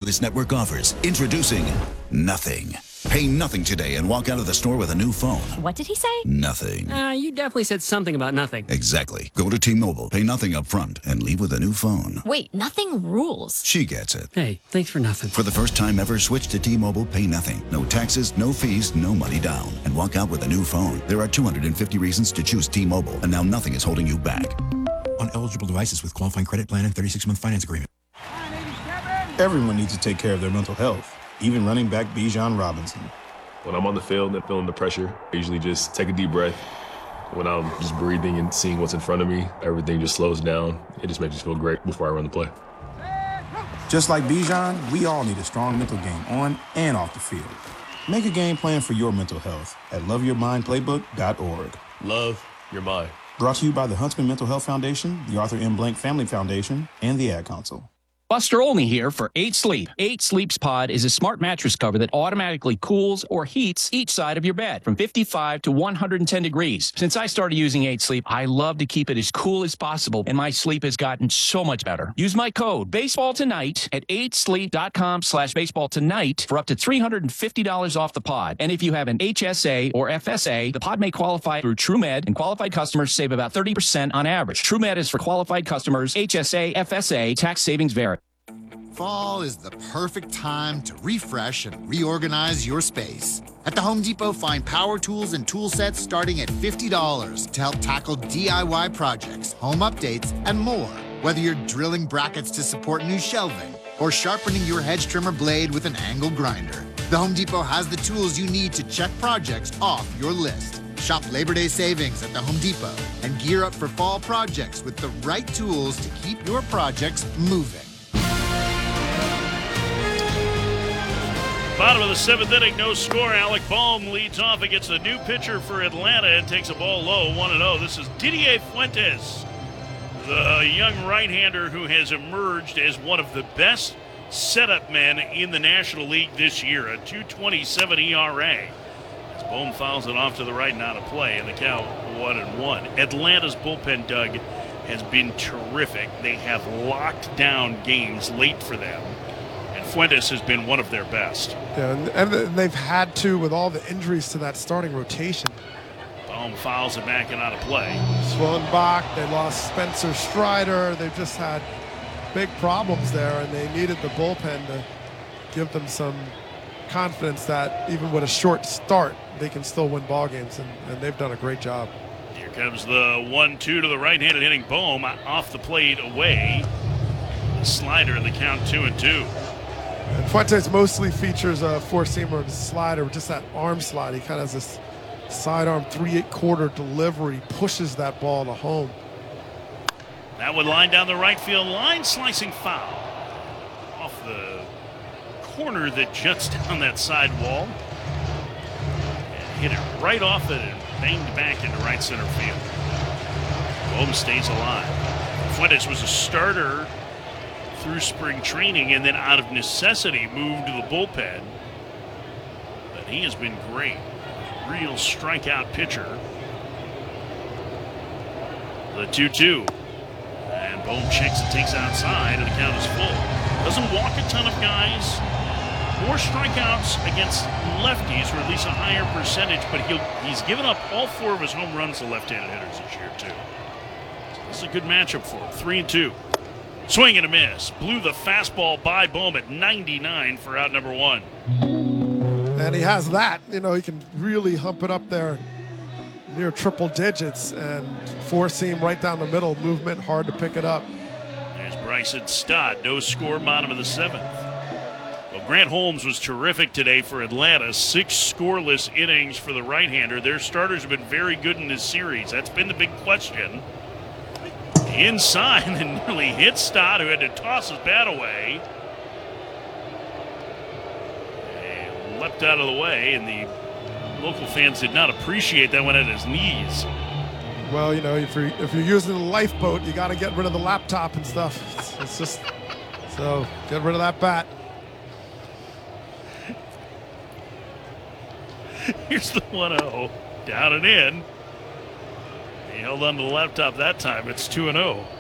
Service Network offers. Introducing Nothing. Pay nothing today and walk out of the store with a new phone. What did he say? Nothing. You definitely said something about nothing. Exactly. Go to T-Mobile, pay nothing up front, and leave with a new phone. Wait, nothing rules. She gets it. Hey, thanks for nothing. For the first time ever, switch to T-Mobile, pay nothing. No taxes, no fees, no money down. And walk out with a new phone. There are 250 reasons to choose T-Mobile, and now nothing is holding you back. On eligible devices with qualifying credit plan and 36-month finance agreement. Everyone needs to take care of their mental health, even running back Bijan Robinson. When I'm on the field and feeling the pressure, I usually just take a deep breath. When I'm just breathing and seeing what's in front of me, everything just slows down. It just makes me feel great before I run the play. Just like Bijan, we all need a strong mental game on and off the field. Make a game plan for your mental health at loveyourmindplaybook.org. Love your mind. Brought to you by the Huntsman Mental Health Foundation, the Arthur M. Blank Family Foundation, and the Ad Council. Buster Olney here for 8 Sleep. 8 Sleep's Pod is a smart mattress cover that automatically cools or heats each side of your bed from 55 to 110 degrees. Since I started using 8 Sleep, I love to keep it as cool as possible, and my sleep has gotten so much better. Use my code BASEBALLTONIGHT at 8sleep.com/baseballtonight for up to $350 off the pod. And if you have an HSA or FSA, the pod may qualify through TrueMed, and qualified customers save about 30% on average. TrueMed is for qualified customers. HSA, FSA, tax savings vary. Fall is the perfect time to refresh and reorganize your space. At the Home Depot, find power tools and tool sets starting at $50 to help tackle DIY projects, home updates, and more. Whether you're drilling brackets to support new shelving or sharpening your hedge trimmer blade with an angle grinder, the Home Depot has the tools you need to check projects off your list. Shop Labor Day savings at the Home Depot and gear up for fall projects with the right tools to keep your projects moving. Bottom of the 7th inning, no score. Alec Bohm leads off against the new pitcher for Atlanta and takes a ball low, 1-0. This is Didier Fuentes, the young right-hander who has emerged as one of the best setup men in the National League this year, a 2.27 ERA. As Bohm fouls it off to the right and out of play, and the count 1-1. Atlanta's bullpen, Doug, has been terrific. They have locked down games late for them. Fuentes has been one of their best. Yeah, and they've had to with all the injuries to that starting rotation. Bohm fouls it back and out of play. Swellenbach, they lost Spencer Strider. They've just had big problems there, and they needed the bullpen to give them some confidence that even with a short start, they can still win ball games, and they've done a great job. Here comes the 1-2 to the right-handed hitting Bohm off the plate away. The slider in the count 2-2. And Fuentes mostly features a four-seamer and slider, just that arm slide. He kind of has this sidearm 3/8 delivery, pushes that ball to home. That would line down the right field line, slicing foul. Off the corner that juts down that side wall. And hit it right off it and banged back into right center field. Bohm stays alive. Fuentes was a starter through spring training and then out of necessity moved to the bullpen. But he has been great. Real strikeout pitcher. The 2-2. And Bohm checks and takes outside and the count is full. Doesn't walk a ton of guys. More strikeouts against lefties, or at least a higher percentage, but he's given up all 4 of his home runs to left-handed hitters this year too. So this is a good matchup for him. 3-2. Swing and a miss. Blew the fastball by Bohm at 99 for out number 1. And he has that. You know, he can really hump it up there near triple digits and four-seam right down the middle. Movement, hard to pick it up. There's Bryson Stott. No score, bottom of the 7th. Well, Grant Holmes was terrific today for Atlanta. 6 scoreless innings for the right-hander. Their starters have been very good in this series. That's been the big question. Inside and nearly hit Stott, who had to toss his bat away. He leapt out of the way, and the local fans did not appreciate that one at his knees. Well, you know, if you're using the lifeboat, you got to get rid of the laptop and stuff. It's just, so get rid of that bat. Here's the 1-0, down and in. He held on to the laptop that time. It's 2-0.